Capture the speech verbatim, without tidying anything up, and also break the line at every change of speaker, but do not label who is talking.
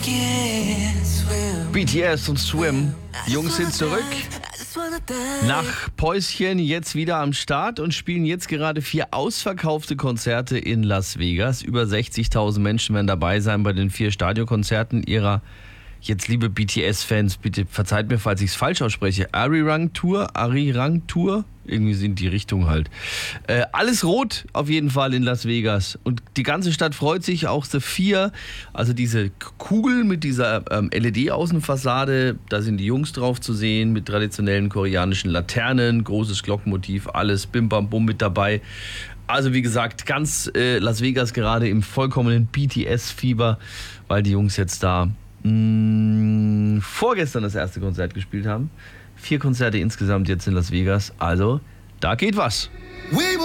B T S und Swim. Die Jungs sind zurück. Nach Päuschen jetzt wieder am Start und spielen jetzt gerade vier ausverkaufte Konzerte in Las Vegas. Über sechzigtausend Menschen werden dabei sein bei den vier Stadionkonzerten ihrer, jetzt liebe B T S-Fans, bitte verzeiht mir, falls ich es falsch ausspreche, Arirang Tour, Arirang Tour, irgendwie sind die Richtungen halt. Äh, alles rot auf jeden Fall in Las Vegas und die ganze Stadt freut sich, auch The vier, also diese Kugel mit dieser ähm, L E D-Außenfassade, da sind die Jungs drauf zu sehen mit traditionellen koreanischen Laternen, großes Glockenmotiv, alles Bim Bam Bum mit dabei. Also wie gesagt, ganz äh, Las Vegas gerade im vollkommenen B T S-Fieber, weil die Jungs jetzt da mh, vorgestern das erste Konzert gespielt haben. Vier Konzerte insgesamt jetzt in Las Vegas, also da geht was.